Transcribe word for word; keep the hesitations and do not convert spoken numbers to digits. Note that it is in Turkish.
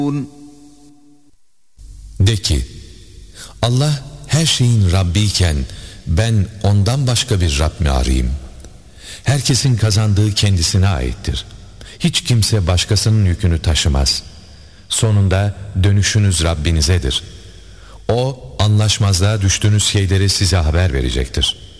De ki, Allah her şeyin Rabbiyken ben ondan başka bir Rab mi arayayım? Herkesin kazandığı kendisine aittir. Hiç kimse başkasının yükünü taşımaz. Sonunda dönüşünüz Rabbinizedir. O anlaşmazlığa düştüğünüz şeyleri size haber verecektir.